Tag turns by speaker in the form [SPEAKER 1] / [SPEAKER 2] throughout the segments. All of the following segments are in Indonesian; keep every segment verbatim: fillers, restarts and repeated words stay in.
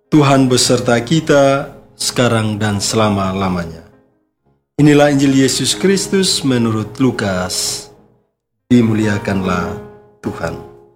[SPEAKER 1] Tuhan beserta kita, sekarang dan selama-lamanya. Inilah Injil Yesus Kristus menurut Lukas. Dimuliakanlah Tuhan.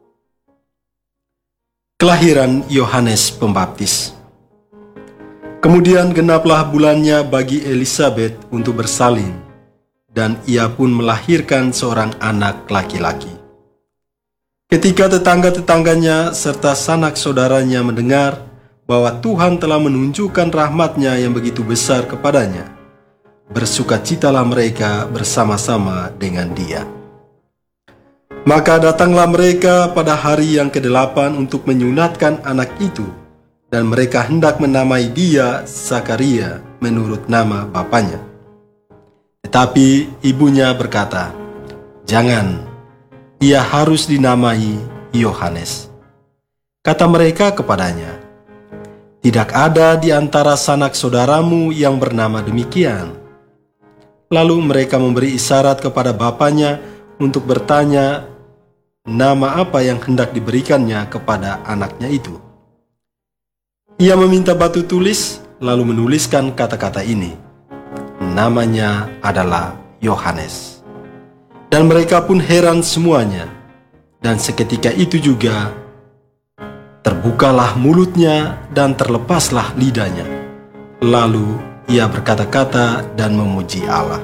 [SPEAKER 1] Kelahiran Yohanes Pembaptis. Kemudian genaplah bulannya bagi Elisabet untuk bersalin, dan ia pun melahirkan seorang anak laki-laki. Ketika tetangga-tetangganya serta sanak saudaranya mendengar bahwa Tuhan telah menunjukkan rahmat-Nya yang begitu besar kepadanya, bersukacitalah mereka bersama-sama dengan dia. Maka datanglah mereka pada hari yang kedelapan untuk menyunatkan anak itu, dan mereka hendak menamai dia Zakaria menurut nama bapaknya. Tetapi ibunya berkata, "Jangan, ia harus dinamai Yohanes." Kata mereka kepadanya, "Tidak ada di antara sanak saudaramu yang bernama demikian." Lalu mereka memberi isyarat kepada bapaknya untuk bertanya nama apa yang hendak diberikannya kepada anaknya itu. Ia meminta batu tulis, lalu menuliskan kata-kata ini, "Namanya adalah Yohanes." Dan mereka pun heran semuanya, dan seketika itu juga terbukalah mulutnya dan terlepaslah lidahnya. Lalu ia berkata-kata dan memuji Allah.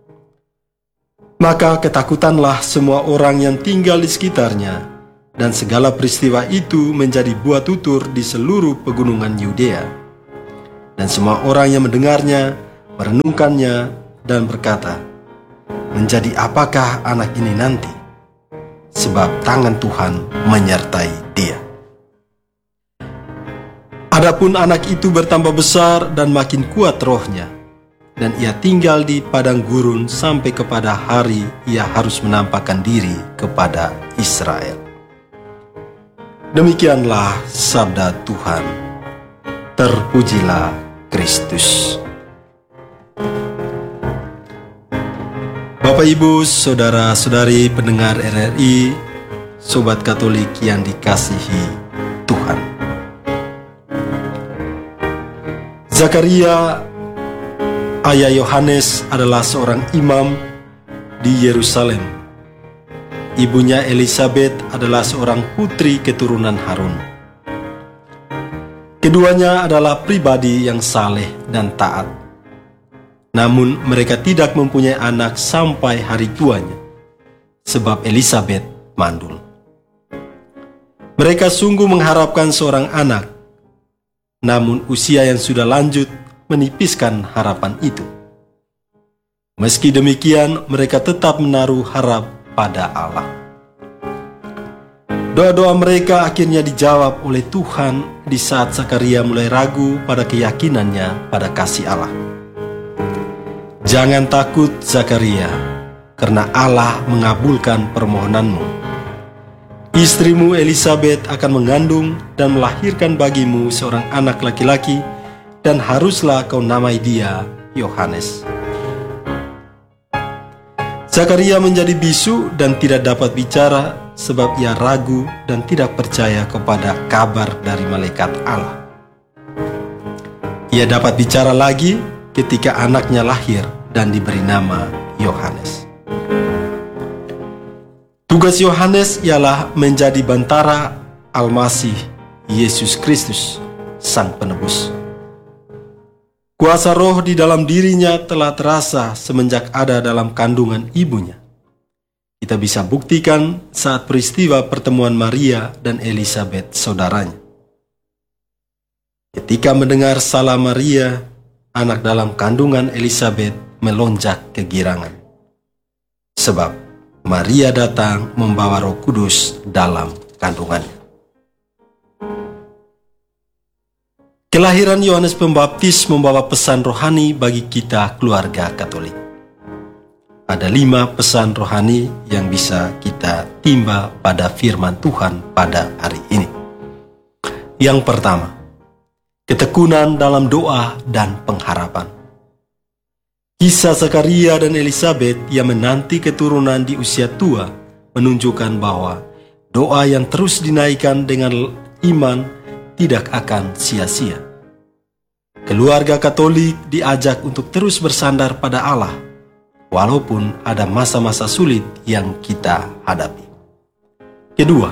[SPEAKER 1] Maka ketakutanlah semua orang yang tinggal di sekitarnya, dan segala peristiwa itu menjadi buah tutur di seluruh pegunungan Yudea. Dan semua orang yang mendengarnya merenungkannya dan berkata, "Menjadi apakah anak ini nanti? Sebab tangan Tuhan menyertai dia." Adapun anak itu bertambah besar dan makin kuat rohnya, dan ia tinggal di padang gurun sampai kepada hari ia harus menampakkan diri kepada Israel. Demikianlah sabda Tuhan. Terpujilah Kristus. Bapak, Ibu, saudara-saudari pendengar R R I, Sobat Katolik yang dikasihi Tuhan. Zakaria, ayah Yohanes, adalah seorang imam di Yerusalem. Ibunya Elisabet adalah seorang putri keturunan Harun. Keduanya adalah pribadi yang saleh dan taat. Namun mereka tidak mempunyai anak sampai hari tuanya, sebab Elisabet mandul. Mereka sungguh mengharapkan seorang anak, namun usia yang sudah lanjut menipiskan harapan itu. Meski demikian, mereka tetap menaruh harap pada Allah. Doa-doa mereka akhirnya dijawab oleh Tuhan di saat Zakaria mulai ragu pada keyakinannya pada kasih Allah. "Jangan takut, Zakaria, karena Allah mengabulkan permohonanmu. Istrimu Elisabet akan mengandung dan melahirkan bagimu seorang anak laki-laki, dan haruslah kau namai dia Yohanes." Zakaria menjadi bisu dan tidak dapat bicara sebab ia ragu dan tidak percaya kepada kabar dari malaikat Allah. Ia dapat bicara lagi ketika anaknya lahir dan diberi nama Yohanes. Tugas Yohanes ialah menjadi bantara Al-Masih Yesus Kristus, Sang Penebus. Kuasa roh di dalam dirinya telah terasa semenjak ada dalam kandungan ibunya. Kita bisa buktikan saat peristiwa pertemuan Maria dan Elisabet saudaranya. Ketika mendengar salam Maria, anak dalam kandungan Elisabet melonjak kegirangan. Sebab Maria datang membawa Roh Kudus dalam kandungannya. Kelahiran Yohanes Pembaptis membawa pesan rohani bagi kita keluarga Katolik. Ada lima pesan rohani yang bisa kita timba pada firman Tuhan pada hari ini. Yang pertama, ketekunan dalam doa dan pengharapan. Kisah Zakaria dan Elisabet yang menanti keturunan di usia tua menunjukkan bahwa doa yang terus dinaikkan dengan iman tidak akan sia-sia. Keluarga Katolik diajak untuk terus bersandar pada Allah, walaupun ada masa-masa sulit yang kita hadapi. Kedua,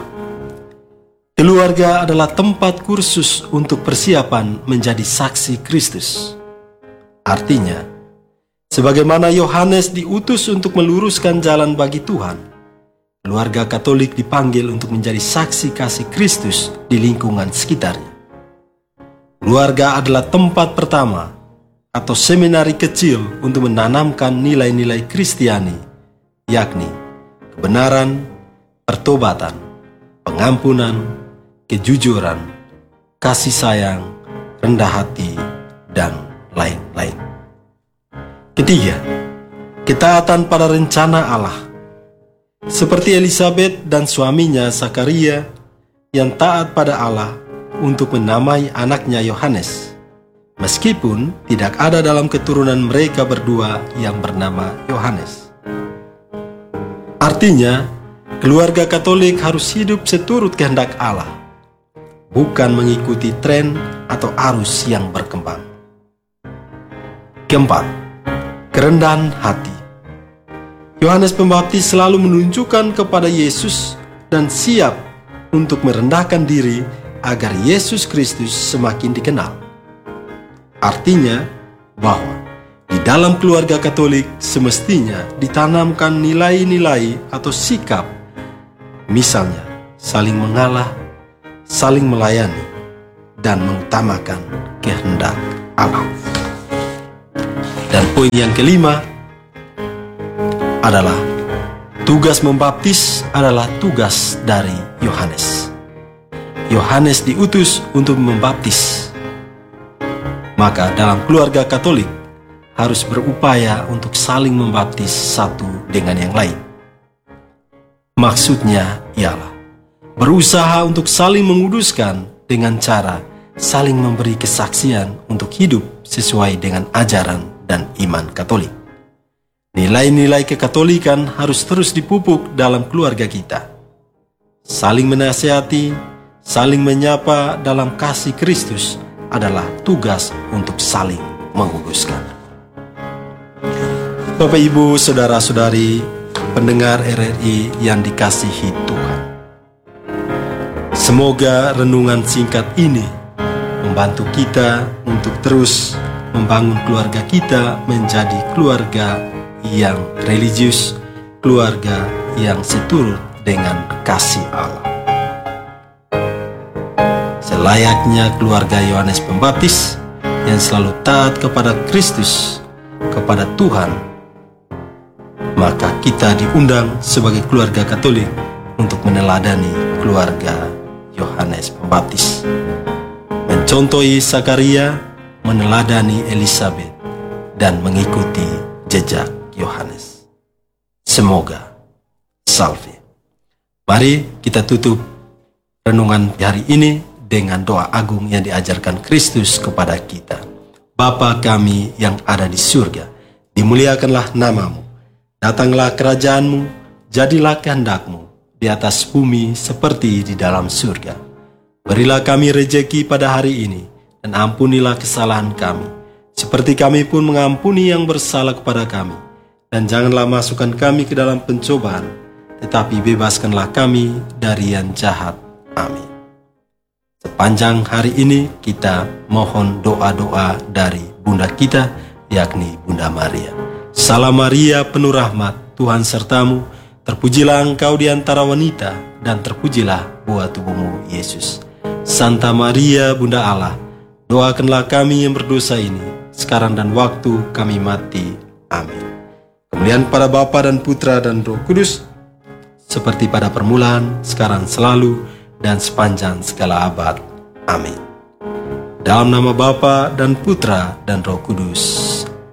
[SPEAKER 1] keluarga adalah tempat kursus untuk persiapan menjadi saksi Kristus. Artinya, sebagaimana Yohanes diutus untuk meluruskan jalan bagi Tuhan, keluarga Katolik dipanggil untuk menjadi saksi kasih Kristus di lingkungan sekitarnya. Keluarga adalah tempat pertama atau seminari kecil untuk menanamkan nilai-nilai Kristiani, yakni kebenaran, pertobatan, pengampunan, kejujuran, kasih sayang, rendah hati, dan lain-lain. Ketiga, ketaatan pada rencana Allah. Seperti Elisabet dan suaminya Zakaria yang taat pada Allah untuk menamai anaknya Yohanes, meskipun tidak ada dalam keturunan mereka berdua yang bernama Yohanes. Artinya, keluarga Katolik harus hidup seturut kehendak Allah, bukan mengikuti tren atau arus yang berkembang. Keempat, kerendahan hati. Yohanes Pembaptis selalu menunjukkan kepada Yesus dan siap untuk merendahkan diri agar Yesus Kristus semakin dikenal. Artinya bahwa di dalam keluarga Katolik semestinya ditanamkan nilai-nilai atau sikap, misalnya saling mengalah, saling melayani, dan mengutamakan kehendak Allah. Dan poin yang kelima adalah tugas membaptis adalah tugas dari Yohanes. Yohanes diutus untuk membaptis. Maka dalam keluarga Katolik harus berupaya untuk saling membaptis satu dengan yang lain. Maksudnya ialah berusaha untuk saling menguduskan dengan cara saling memberi kesaksian untuk hidup sesuai dengan ajaran dan iman Katolik. Nilai-nilai kekatolikan harus terus dipupuk dalam keluarga kita. Saling menasihati, saling menyapa dalam kasih Kristus adalah tugas untuk saling menguduskan. Bapak, Ibu, Saudara-saudari, pendengar R R I yang dikasihi Tuhan, semoga renungan singkat ini membantu kita untuk terus membangun keluarga kita menjadi keluarga yang religius, keluarga yang seturut dengan kasih Allah. Selayaknya keluarga Yohanes Pembaptis yang selalu taat kepada Kristus, kepada Tuhan, maka kita diundang sebagai keluarga Katolik untuk meneladani keluarga Yohanes Pembaptis, mencontohi Zakaria, meneladani Elisabet, dan mengikuti jejak Yohanes. Semoga salve. Mari kita tutup renungan hari ini dengan doa agung yang diajarkan Kristus kepada kita. Bapa kami yang ada di surga, dimuliakanlah namamu. Datanglah kerajaanmu, jadilah kehendakmu di atas bumi seperti di dalam surga. Berilah kami rejeki pada hari ini, dan ampunilah kesalahan kami, seperti kami pun mengampuni yang bersalah kepada kami. Dan janganlah masukkan kami ke dalam pencobaan, tetapi bebaskanlah kami dari yang jahat. Amin. Sepanjang hari ini kita mohon doa-doa dari Bunda kita, yakni Bunda Maria. Salam Maria, penuh rahmat, Tuhan sertamu, terpujilah engkau di antara wanita, dan terpujilah buah tubuhmu, Yesus. Santa Maria, Bunda Allah, doakanlah kami yang berdosa ini, sekarang dan waktu kami mati. Amin. Kemuliaan pada Bapa dan Putra dan Roh Kudus, seperti pada permulaan, sekarang, selalu, dan sepanjang segala abad. Amin. Dalam nama Bapa dan Putra dan Roh Kudus.